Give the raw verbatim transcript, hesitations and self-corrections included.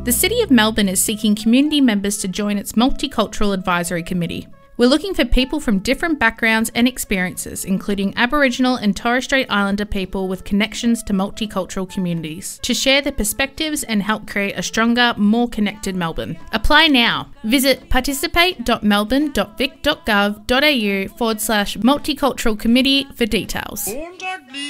The City of Melbourne is seeking community members to join its Multicultural Advisory Committee. We're looking for people from different backgrounds and experiences, including Aboriginal and Torres Strait Islander people with connections to multicultural communities, to share their perspectives and help create a stronger, more connected Melbourne. Apply now. Visit participate.melbourne.vic.gov.au forward slash multicultural committee for details.